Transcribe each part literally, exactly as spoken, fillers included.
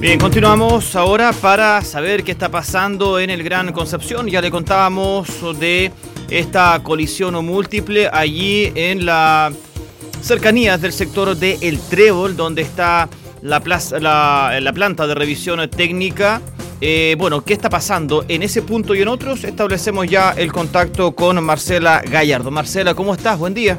Bien, continuamos ahora para saber qué está pasando en el Gran Concepción. Ya le contábamos de esta colisión múltiple allí en las cercanías del sector de El Trébol, donde está la, plaza, la, la planta de revisión técnica. Eh, bueno, ¿qué está pasando en ese punto y en otros? Establecemos ya el contacto con Marcela Gallardo. Marcela, ¿cómo estás? Buen día.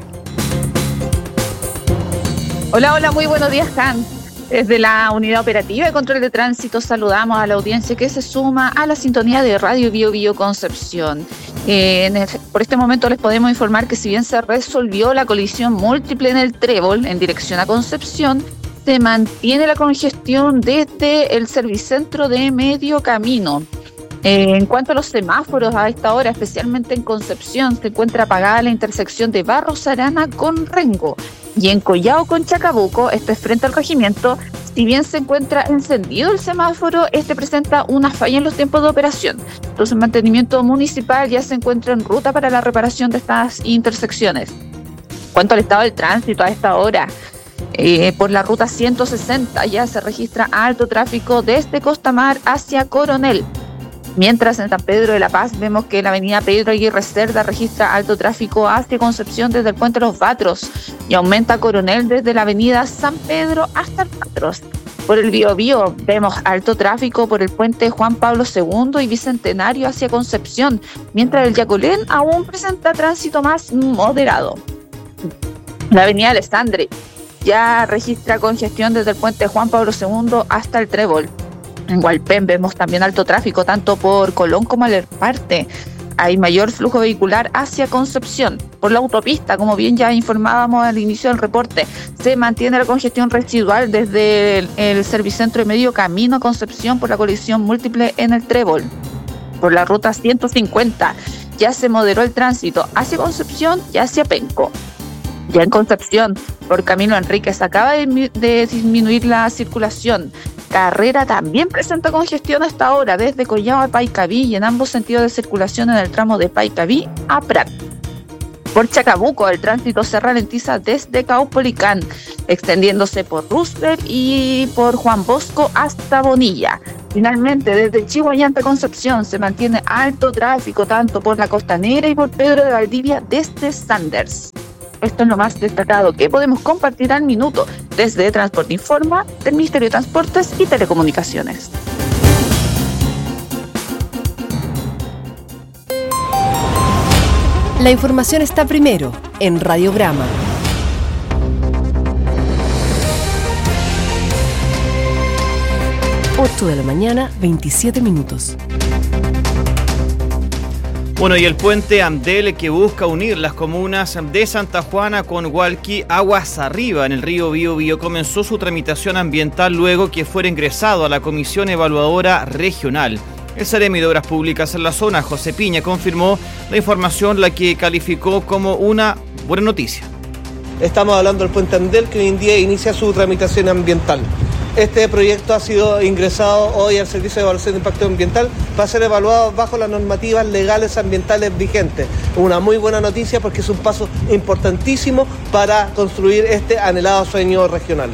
Hola, hola, muy buenos días, Jan. Desde la Unidad Operativa de Control de Tránsito saludamos a la audiencia que se suma a la sintonía de Radio Bio Bio Concepción. Eh, en el, por este momento les podemos informar que si bien se resolvió la colisión múltiple en el Trébol en dirección a Concepción, se mantiene la congestión desde el Servicentro de Medio Camino. Eh, en cuanto a los semáforos a esta hora, especialmente en Concepción, se encuentra apagada la intersección de Barros Arana con Rengo. Y en Collao con Chacabuco, este es frente al regimiento, si bien se encuentra encendido el semáforo, este presenta una falla en los tiempos de operación. Entonces, el mantenimiento municipal ya se encuentra en ruta para la reparación de estas intersecciones. En cuanto al estado del tránsito a esta hora, eh, por la ruta ciento sesenta ya se registra alto tráfico desde Costamar hacia Coronel. Mientras en San Pedro de la Paz vemos que la avenida Pedro Aguirre Cerda registra alto tráfico hacia Concepción desde el puente Los Batros y aumenta Coronel desde la avenida San Pedro hasta el Batros. Por el Biobío vemos alto tráfico por el puente Juan Pablo segundo y Bicentenario hacia Concepción, mientras el Yacolén aún presenta tránsito más moderado. La avenida Alessandri ya registra congestión desde el puente Juan Pablo segundo hasta el Trébol. En Hualpén vemos también alto tráfico, tanto por Colón como Alerparte. Hay mayor flujo vehicular hacia Concepción. Por la autopista, como bien ya informábamos al inicio del reporte, se mantiene la congestión residual desde el, el Servicentro de Medio Camino a Concepción por la colisión múltiple en el Trébol. Por la ruta ciento cincuenta ya se moderó el tránsito hacia Concepción y hacia Penco. Ya en Concepción, por Camino Enríquez, acaba de, de disminuir la circulación. Carrera también presenta congestión hasta ahora desde Collao a Paicaví y en ambos sentidos de circulación en el tramo de Paicaví a Prat. Por Chacabuco, el tránsito se ralentiza desde Caupolicán, extendiéndose por Roosevelt y por Juan Bosco hasta Bonilla. Finalmente, desde Chihuayante a Concepción se mantiene alto tráfico tanto por la Costanera y por Pedro de Valdivia desde Sanders. Esto es lo más destacado que podemos compartir al minuto desde Transporte Informa, del Ministerio de Transportes y Telecomunicaciones. La información está primero en Radiograma. ocho de la mañana, veintisiete minutos. Bueno, y el puente Amdel, que busca unir las comunas de Santa Juana con Hualqui aguas arriba en el río Biobío, comenzó su tramitación ambiental luego que fuera ingresado a la Comisión Evaluadora Regional. El Seremi de Obras Públicas en la zona, José Piña, confirmó la información, la que calificó como una buena noticia. Estamos hablando del puente Amdel, que hoy en día inicia su tramitación ambiental. Este proyecto ha sido ingresado hoy al Servicio de Evaluación de Impacto Ambiental para ser evaluado bajo las normativas legales ambientales vigentes. Una muy buena noticia porque es un paso importantísimo para construir este anhelado sueño regional.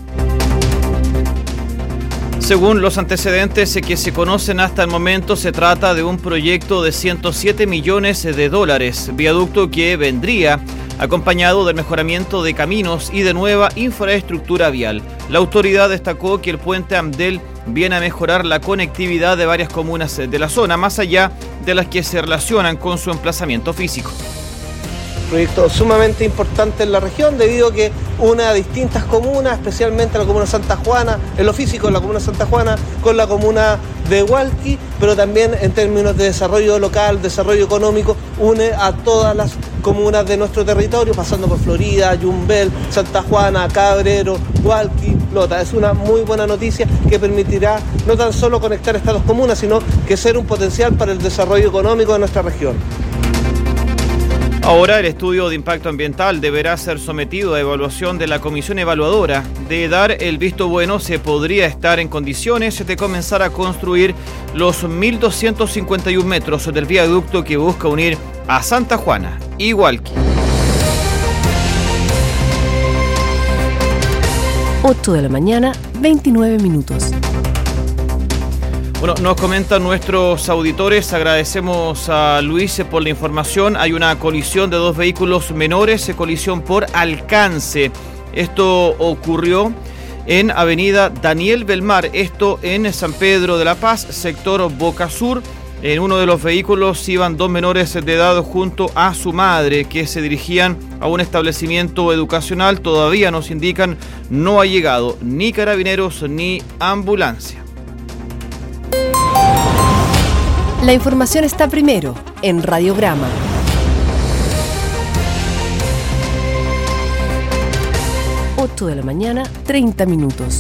Según los antecedentes que se conocen hasta el momento, se trata de un proyecto de ciento siete millones de dólares, viaducto que vendría acompañado del mejoramiento de caminos y de nueva infraestructura vial. La autoridad destacó que el puente Amdel viene a mejorar la conectividad de varias comunas de la zona, más allá de las que se relacionan con su emplazamiento físico. Proyecto sumamente importante en la región debido a que une a distintas comunas, especialmente la comuna de Santa Juana, en lo físico la comuna de Santa Juana con la comuna de Hualqui, pero también en términos de desarrollo local, desarrollo económico, une a todas las comunas de nuestro territorio, pasando por Florida, Yumbel, Santa Juana, Cabrero, Hualqui, Lota. Es una muy buena noticia que permitirá no tan solo conectar estas dos comunas, sino que ser un potencial para el desarrollo económico de nuestra región. Ahora el estudio de impacto ambiental deberá ser sometido a evaluación de la comisión evaluadora. De dar el visto bueno, se podría estar en condiciones de comenzar a construir los mil doscientos cincuenta y un metros del viaducto que busca unir a Santa Juana y Hualqui. ocho de la mañana, veintinueve minutos. Bueno, nos comentan nuestros auditores, agradecemos a Luis por la información. Hay una colisión de dos vehículos menores, colisión por alcance. Esto ocurrió en avenida Daniel Belmar, esto en San Pedro de la Paz, sector Boca Sur. En uno de los vehículos iban dos menores de edad junto a su madre que se dirigían a un establecimiento educacional. Todavía nos indican no ha llegado ni carabineros ni ambulancia. La información está primero en Radiograma. ocho de la mañana, treinta minutos.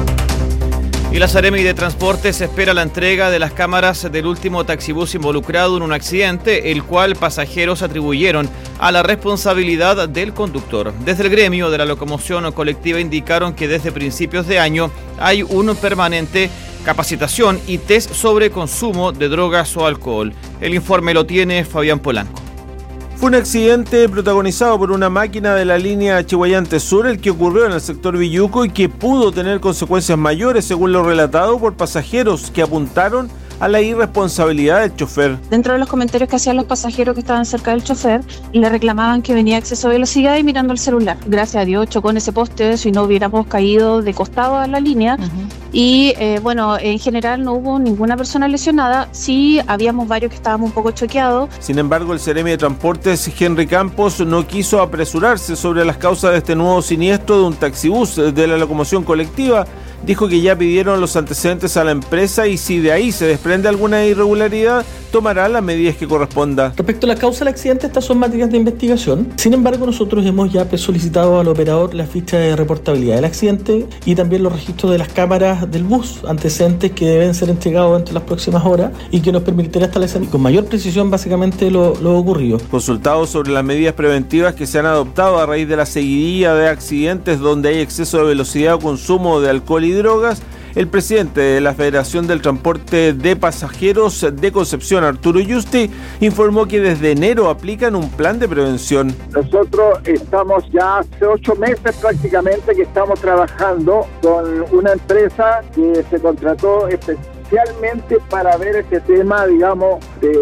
Y la Seremi de Transportes espera la entrega de las cámaras del último taxibús involucrado en un accidente, el cual pasajeros atribuyeron a la responsabilidad del conductor. Desde el gremio de la locomoción colectiva indicaron que desde principios de año hay una permanente capacitación y test sobre consumo de drogas o alcohol. El informe lo tiene Fabián Polanco. Fue un accidente protagonizado por una máquina de la línea Chihuayante Sur, el que ocurrió en el sector Villuco y que pudo tener consecuencias mayores, según lo relatado por pasajeros que apuntaron a la irresponsabilidad del chofer. Dentro de los comentarios que hacían los pasajeros que estaban cerca del chofer, le reclamaban que venía a exceso de velocidad y mirando el celular. Gracias a Dios chocó en ese poste, si no hubiéramos caído de costado a la línea. Uh-huh. Y eh, bueno, en general no hubo ninguna persona lesionada, sí habíamos varios que estábamos un poco choqueados. Sin embargo, el Seremi de Transportes, Henry Campos, no quiso apresurarse sobre las causas de este nuevo siniestro de un taxibús de la locomoción colectiva. Dijo que ya pidieron los antecedentes a la empresa y si de ahí se desprende alguna irregularidad, tomará las medidas que corresponda. Respecto a la causa del accidente, estas son materias de investigación. Sin embargo, nosotros hemos ya solicitado al operador la ficha de reportabilidad del accidente y también los registros de las cámaras del bus, antecedentes que deben ser entregados entre las próximas horas y que nos permitirá establecer con mayor precisión básicamente lo, lo ocurrido. Consultado sobre las medidas preventivas que se han adoptado a raíz de la seguidilla de accidentes donde hay exceso de velocidad o consumo de alcohol y drogas, el presidente de la Federación del Transporte de Pasajeros de Concepción, Arturo Yusti, informó que desde enero aplican un plan de prevención. Nosotros estamos ya hace ocho meses prácticamente que estamos trabajando con una empresa que se contrató específicamente especialmente para ver este tema, digamos,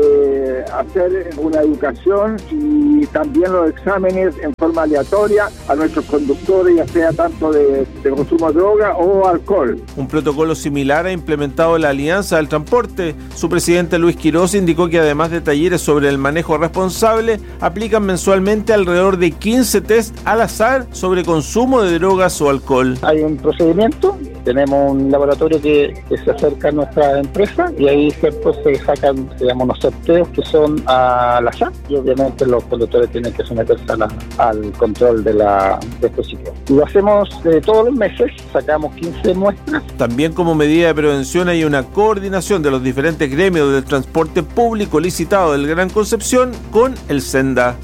de hacer una educación y también los exámenes en forma aleatoria a nuestros conductores, ya sea tanto de, de consumo de droga o alcohol. Un protocolo similar ha implementado la Alianza del Transporte. Su presidente Luis Quiroz indicó que además de talleres sobre el manejo responsable, aplican mensualmente alrededor de quince test al azar sobre consumo de drogas o alcohol. Hay un procedimiento, tenemos un laboratorio que, que se acerca a nuestra empresa y ahí cierto se sacan, digamos, unos sorteos que son al azar y obviamente los conductores tienen que someterse a la, al control de la de estos sitios. Y lo hacemos eh, todos los meses, sacamos quince muestras. También como medida de prevención hay una coordinación de los diferentes gremios del transporte público licitado del Gran Concepción con el Senda.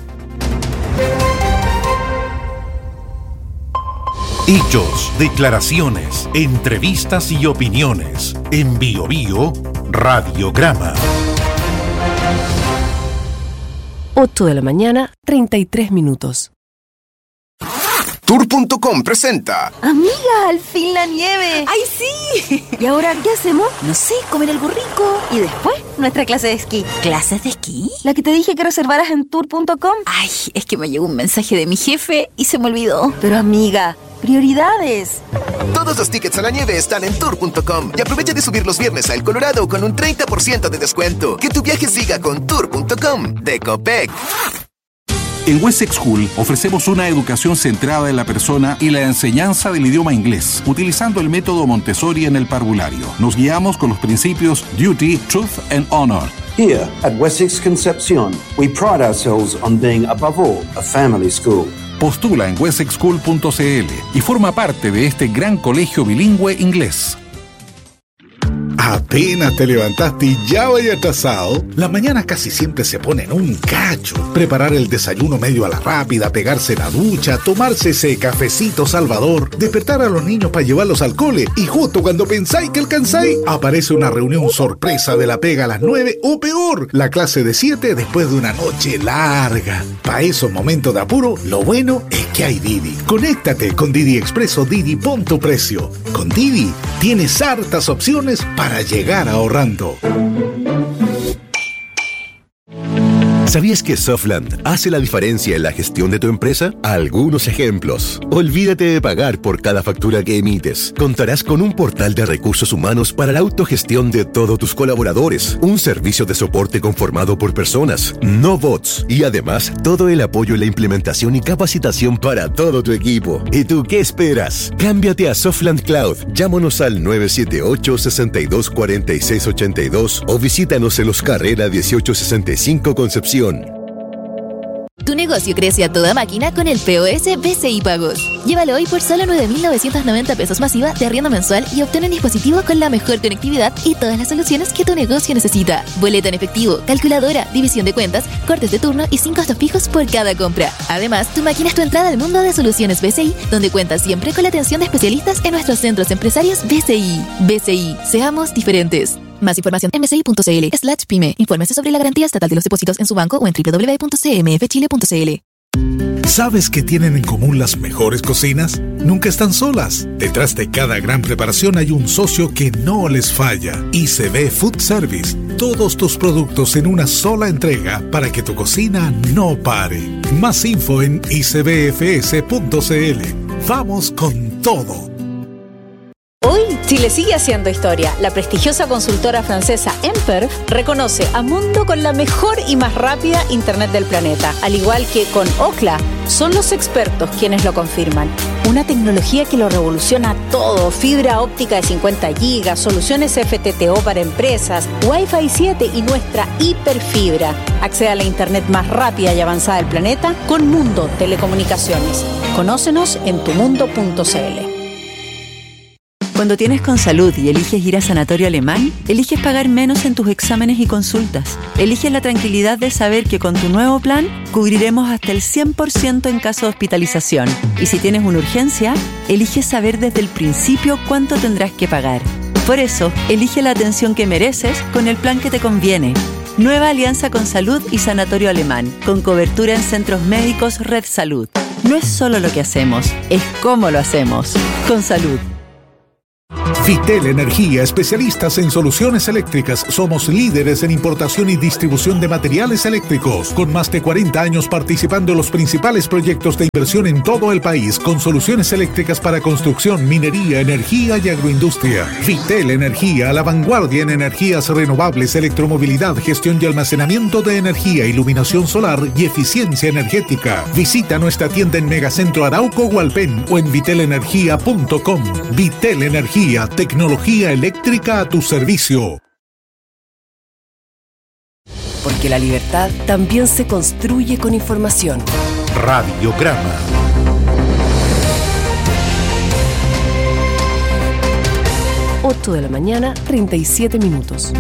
Hechos, declaraciones, entrevistas y opiniones. En Bio Bio, Radiograma. ocho de la mañana, treinta y tres minutos. Tour punto com presenta. Amiga, al fin la nieve. ¡Ay, sí! ¿Y ahora qué hacemos? No sé, comer algo rico. Y después, nuestra clase de esquí. ¿Clases de esquí? La que te dije que reservaras en tour punto com. Ay, es que me llegó un mensaje de mi jefe y se me olvidó. Pero amiga, prioridades. Todos los tickets a la nieve están en tour punto com y aprovecha de subir los viernes a El Colorado con un treinta por ciento de descuento. Que tu viaje siga con tour punto com de Copec. En Wessex School ofrecemos una educación centrada en la persona y la enseñanza del idioma inglés, utilizando el método Montessori en el parvulario. Nos guiamos con los principios Duty, Truth and Honor. Here at Wessex Concepción, we pride ourselves on being above all a family school. Postula en wessex school punto c l y forma parte de este gran colegio bilingüe inglés. Apenas te levantaste y ya vaya atrasado. Las mañanas casi siempre se ponen un cacho. Preparar el desayuno medio a la rápida, pegarse la ducha, tomarse ese cafecito salvador, despertar a los niños para llevarlos al cole y justo cuando pensáis que alcanzáis, aparece una reunión sorpresa de la pega a las nueve o peor, la clase de siete después de una noche larga. Para esos momentos de apuro, lo bueno es que hay Didi. Conéctate con Didi Expreso Didi, pon tu precio. Con Didi tienes hartas opciones para para llegar ahorrando. ¿Sabías que Softland hace la diferencia en la gestión de tu empresa? Algunos ejemplos. Olvídate de pagar por cada factura que emites. Contarás con un portal de recursos humanos para la autogestión de todos tus colaboradores, un servicio de soporte conformado por personas, no bots, y además todo el apoyo en la implementación y capacitación para todo tu equipo. ¿Y tú qué esperas? Cámbiate a Softland Cloud. Llámanos al nueve siete ocho, seis dos cuatro seis ocho dos o visítanos en Los Carrera dieciocho sesenta y cinco Concepción. Tu negocio crece a toda máquina con el P O S B C I Pagos. Llévalo hoy por solo nueve mil novecientos noventa pesos masiva de arriendo mensual y obtén un dispositivo con la mejor conectividad y todas las soluciones que tu negocio necesita. Boleta en efectivo, calculadora, división de cuentas, cortes de turno y sin costos fijos por cada compra. Además, tu máquina es tu entrada al mundo de soluciones B C I, donde cuentas siempre con la atención de especialistas en nuestros centros empresarios B C I. B C I, seamos diferentes. Más información en bci.cl slash pyme. Infórmese sobre la garantía estatal de los depósitos en su banco o en doble u doble u doble u punto c m f chile punto c l. ¿Sabes qué tienen en común las mejores cocinas? Nunca están solas. Detrás de cada gran preparación hay un socio que no les falla. I C B Food Service. Todos tus productos en una sola entrega para que tu cocina no pare. Más info en i c b f s punto c l. Vamos con todo. Hoy, Chile sigue haciendo historia. La prestigiosa consultora francesa Emper reconoce a Mundo con la mejor y más rápida Internet del planeta. Al igual que con Ookla, son los expertos quienes lo confirman. Una tecnología que lo revoluciona todo. Fibra óptica de cincuenta gigas, soluciones F T T O para empresas, Wi-Fi siete y nuestra hiperfibra. Accede a la Internet más rápida y avanzada del planeta con Mundo Telecomunicaciones. Conócenos en tu mundo punto c l. Cuando tienes Consalud y eliges ir a Sanatorio Alemán, eliges pagar menos en tus exámenes y consultas. Eliges la tranquilidad de saber que con tu nuevo plan cubriremos hasta el cien por ciento en caso de hospitalización. Y si tienes una urgencia, eliges saber desde el principio cuánto tendrás que pagar. Por eso, elige la atención que mereces con el plan que te conviene. Nueva alianza Consalud y Sanatorio Alemán, con cobertura en centros médicos Red Salud. No es solo lo que hacemos, es cómo lo hacemos. Consalud. Vitel Energía, especialistas en soluciones eléctricas. Somos líderes en importación y distribución de materiales eléctricos, con más de cuarenta años participando en los principales proyectos de inversión en todo el país, con soluciones eléctricas para construcción, minería, energía y agroindustria. Vitel Energía, a la vanguardia en energías renovables, electromovilidad, gestión y almacenamiento de energía, iluminación solar y eficiencia energética. Visita nuestra tienda en Megacentro Arauco Hualpén o en vitel energía punto com. Vitel Energía, tecnología eléctrica a tu servicio. Porque la libertad también se construye con información. Radiograma. ocho de la mañana, treinta y siete minutos.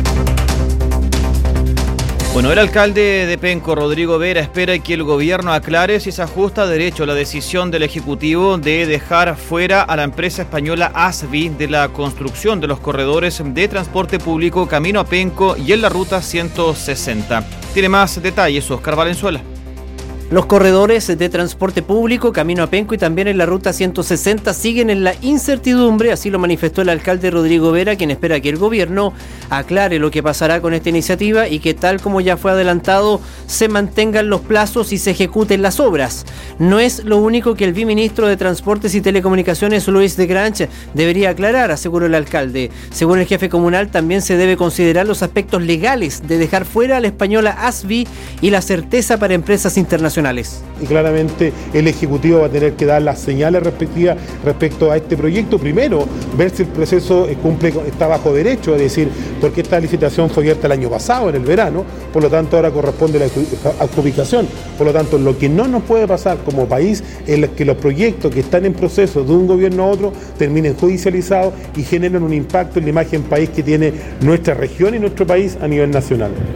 Bueno, el alcalde de Penco, Rodrigo Vera, espera que el gobierno aclare si se ajusta a derecho la decisión del Ejecutivo de dejar fuera a la empresa española Asvi de la construcción de los corredores de transporte público camino a Penco y en la ruta ciento sesenta. Tiene más detalles Oscar Valenzuela. Los corredores de transporte público, camino a Penco y también en la ruta ciento sesenta siguen en la incertidumbre, así lo manifestó el alcalde Rodrigo Vera, quien espera que el gobierno aclare lo que pasará con esta iniciativa y que, tal como ya fue adelantado, se mantengan los plazos y se ejecuten las obras. No es lo único que el viceministro de Transportes y Telecomunicaciones, Luis de Granch, debería aclarar, aseguró el alcalde. Según el jefe comunal, también se debe considerar los aspectos legales de dejar fuera a la española Asvi y la certeza para empresas internacionales. Y claramente el Ejecutivo va a tener que dar las señales respectivas respecto a este proyecto. Primero, ver si el proceso cumple, está bajo derecho, es decir, porque esta licitación fue abierta el año pasado, en el verano, por lo tanto ahora corresponde la adjudicación. Por lo tanto, lo que no nos puede pasar como país es que los proyectos que están en proceso de un gobierno a otro terminen judicializados y generen un impacto en la imagen país que tiene nuestra región y nuestro país a nivel nacional.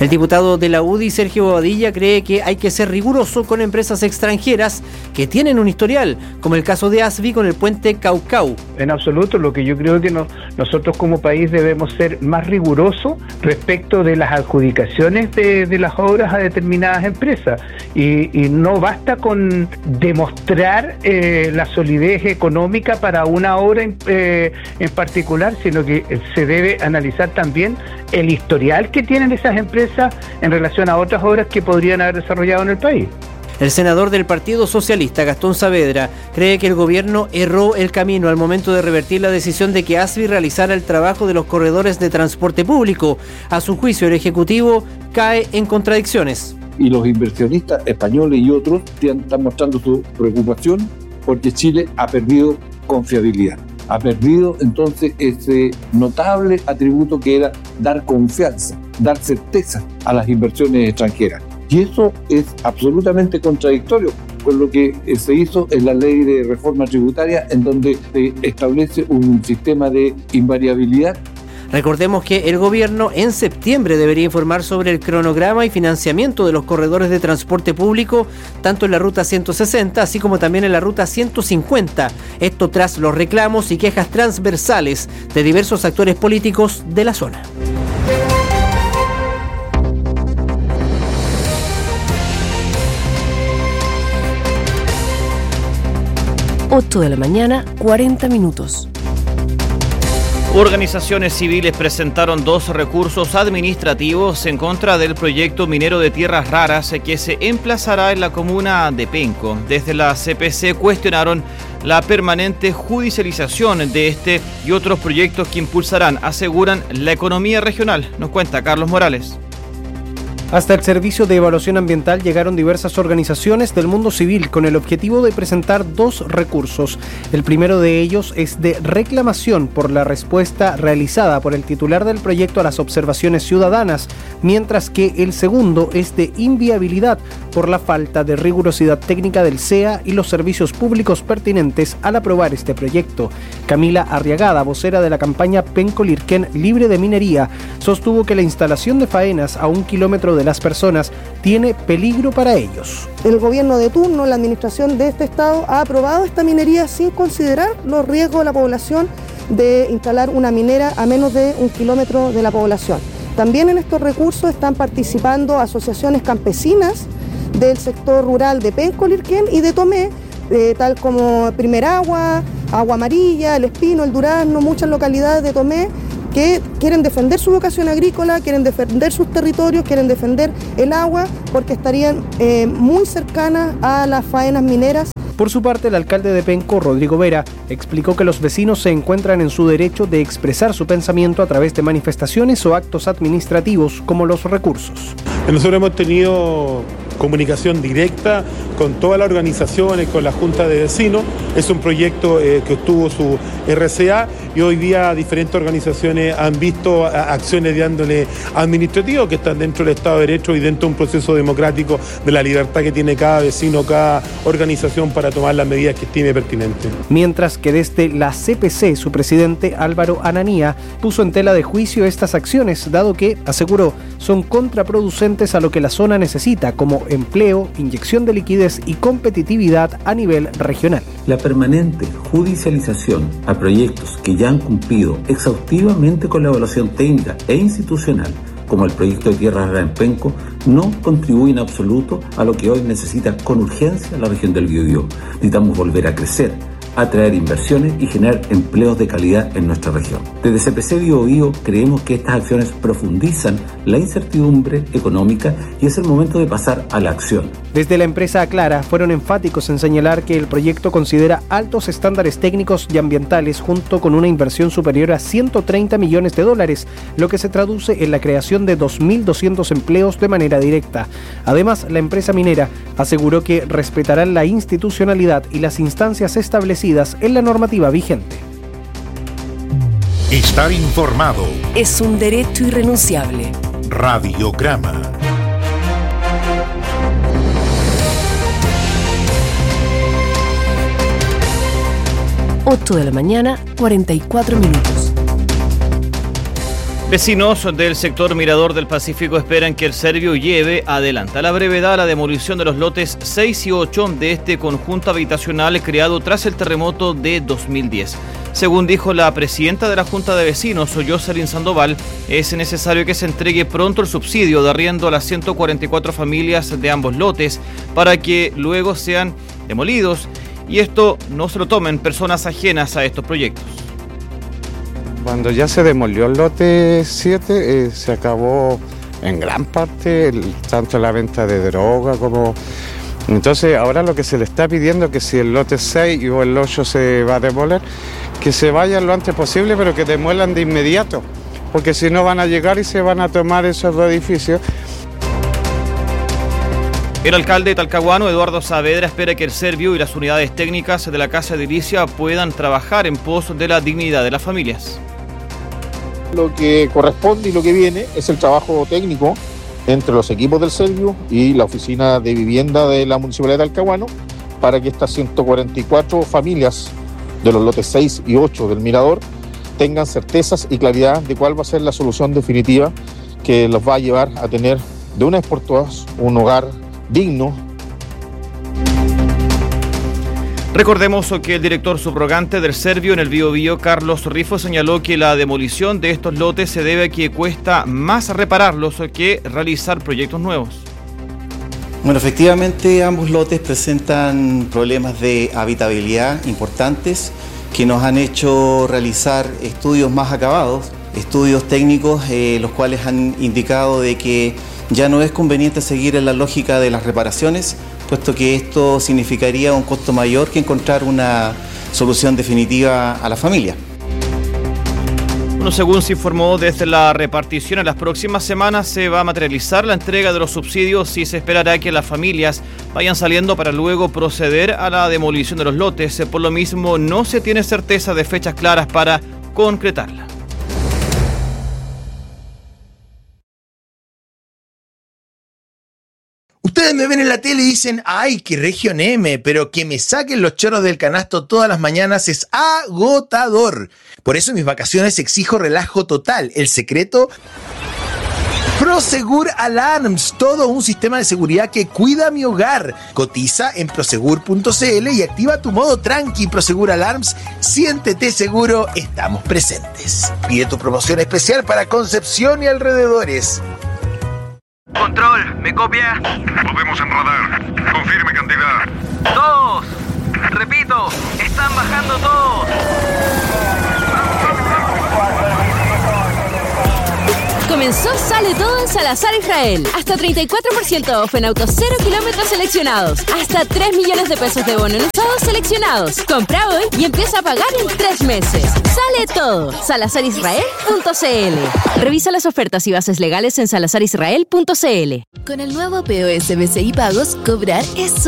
El diputado de la U D I, Sergio Bobadilla, cree que hay que ser riguroso con empresas extranjeras que tienen un historial, como el caso de Asvi con el puente Caucau. En absoluto, lo que yo creo que no, nosotros como país debemos ser más rigurosos respecto de las adjudicaciones de, de las obras a determinadas empresas. Y, y no basta con demostrar eh, la solidez económica para una obra en, eh, en particular, sino que se debe analizar también el historial que tienen esas empresas en relación a otras obras que podrían haber desarrollado en el país. El senador del Partido Socialista, Gastón Saavedra, cree que el gobierno erró el camino al momento de revertir la decisión de que Asvi realizara el trabajo de los corredores de transporte público. A su juicio, el Ejecutivo cae en contradicciones. Y los inversionistas españoles y otros están mostrando su preocupación porque Chile ha perdido confiabilidad. Ha perdido entonces ese notable atributo que era dar confianza, dar certeza a las inversiones extranjeras. Y eso es absolutamente contradictorio con lo que se hizo en la ley de reforma tributaria, en donde se establece un sistema de invariabilidad. Recordemos que el gobierno en septiembre debería informar sobre el cronograma y financiamiento de los corredores de transporte público, tanto en la ruta ciento sesenta, así como también en la ruta ciento cincuenta. Esto tras los reclamos y quejas transversales de diversos actores políticos de la zona. ocho de la mañana, cuarenta minutos. Organizaciones civiles presentaron dos recursos administrativos en contra del proyecto minero de tierras raras que se emplazará en la comuna de Penco. Desde la C P C cuestionaron la permanente judicialización de este y otros proyectos que impulsarán, aseguran, la economía regional. Nos cuenta Carlos Morales. Hasta el Servicio de Evaluación Ambiental llegaron diversas organizaciones del mundo civil con el objetivo de presentar dos recursos. El primero de ellos es de reclamación por la respuesta realizada por el titular del proyecto a las observaciones ciudadanas, mientras que el segundo es de inviabilidad por la falta de rigurosidad técnica del C E A y los servicios públicos pertinentes al aprobar este proyecto. Camila Arriagada, vocera de la campaña Penco Lirquén Libre de Minería, sostuvo que la instalación de faenas a un kilómetro de las personas tiene peligro para ellos. El gobierno de turno, la administración de este estado, ha aprobado esta minería sin considerar los riesgos de la población de instalar una minera a menos de un kilómetro de la población. También en estos recursos están participando asociaciones campesinas del sector rural de Penco Lirquén y de Tomé, eh, tal como Primer Agua, Agua Amarilla, El Espino, El Durazno, muchas localidades de Tomé que quieren defender su vocación agrícola, quieren defender sus territorios, quieren defender el agua, porque estarían eh, muy cercanas a las faenas mineras. Por su parte, el alcalde de Penco, Rodrigo Vera, explicó que los vecinos se encuentran en su derecho de expresar su pensamiento a través de manifestaciones o actos administrativos como los recursos. Nosotros hemos tenido comunicación directa con todas las organizaciones, con la Junta de Vecinos. Es un proyecto eh, que obtuvo su R C A y hoy día diferentes organizaciones han visto acciones de índole administrativo que están dentro del Estado de Derecho y dentro de un proceso democrático de la libertad que tiene cada vecino, cada organización para tomar las medidas que estime pertinentes. Mientras que desde la C P C, su presidente Álvaro Ananía puso en tela de juicio estas acciones, dado que, aseguró, son contraproducentes a lo que la zona necesita, como empleo, inyección de liquidez y competitividad a nivel regional. La permanente judicialización a proyectos que ya han cumplido exhaustivamente con la evaluación técnica e institucional, como el proyecto de Tierra Rara en Penco, no contribuye en absoluto a lo que hoy necesita con urgencia la región del Biobío. Necesitamos volver a crecer, atraer inversiones y generar empleos de calidad en nuestra región. Desde C P C Biobío creemos que estas acciones profundizan la incertidumbre económica y es el momento de pasar a la acción. Desde la empresa Aclara fueron enfáticos en señalar que el proyecto considera altos estándares técnicos y ambientales junto con una inversión superior a ciento treinta millones de dólares, lo que se traduce en la creación de dos mil doscientos empleos de manera directa. Además, la empresa minera aseguró que respetarán la institucionalidad y las instancias establecidas en la normativa vigente. Estar informado es un derecho irrenunciable. Radiograma. ocho de la mañana, cuarenta y cuatro minutos. Vecinos del sector Mirador del Pacífico esperan que el Servio lleve adelante a la brevedad la demolición de los lotes seis y ocho de este conjunto habitacional creado tras el terremoto de dos mil diez. Según dijo la presidenta de la Junta de Vecinos, Jocelyn Sandoval, es necesario que se entregue pronto el subsidio de arriendo a las ciento cuarenta y cuatro familias de ambos lotes para que luego sean demolidos y esto no se lo tomen personas ajenas a estos proyectos. Cuando ya se demolió el lote siete, eh, se acabó en gran parte el, tanto la venta de droga como... Entonces ahora lo que se le está pidiendo es que si el lote seis o el ocho se va a demoler, que se vayan lo antes posible, pero que demuelan de inmediato, porque si no van a llegar y se van a tomar esos dos edificios. El alcalde de Talcahuano, Eduardo Saavedra, espera que el Servio y las unidades técnicas de la Casa Edilicia puedan trabajar en pos de la dignidad de las familias. Lo que corresponde y lo que viene es el trabajo técnico entre los equipos del Servio y la Oficina de Vivienda de la Municipalidad de Talcahuano para que estas ciento cuarenta y cuatro familias de los lotes seis y ocho del Mirador tengan certezas y claridad de cuál va a ser la solución definitiva que los va a llevar a tener de una vez por todas un hogar digno. Recordemos que el director subrogante del Servio en el Biobío, Carlos Rifo, señaló que la demolición de estos lotes se debe a que cuesta más repararlos que realizar proyectos nuevos. Bueno, efectivamente ambos lotes presentan problemas de habitabilidad importantes que nos han hecho realizar estudios más acabados, estudios técnicos, eh, los cuales han indicado de que ya no es conveniente seguir en la lógica de las reparaciones, puesto que esto significaría un costo mayor que encontrar una solución definitiva a la familia. Bueno, según se informó desde la repartición, en las próximas semanas se va a materializar la entrega de los subsidios y se esperará que las familias vayan saliendo para luego proceder a la demolición de los lotes. Por lo mismo, no se tiene certeza de fechas claras para concretarla. Ustedes me ven en la tele y dicen, ay, qué Región M, pero que me saquen los chorros del canasto todas las mañanas es agotador. Por eso en mis vacaciones exijo relajo total. El secreto... Prosegur Alarms, todo un sistema de seguridad que cuida mi hogar. Cotiza en prosegur punto cl y activa tu modo tranqui. Prosegur Alarms, siéntete seguro, estamos presentes. Pide tu promoción especial para Concepción y alrededores. Control, ¿me copia? Podemos en radar. Confirme cantidad. Todos. Repito, están bajando todos. Comenzó Sale Todo en Salazar Israel. Hasta treinta y cuatro por ciento off en autos cero kilómetros seleccionados. Hasta tres millones de pesos de bono en usados seleccionados. Compra hoy y empieza a pagar en tres meses. Sale Todo. salazar israel punto cl. Revisa las ofertas y bases legales en salazar israel punto cl. Con el nuevo P O S B C I Pagos, cobrar es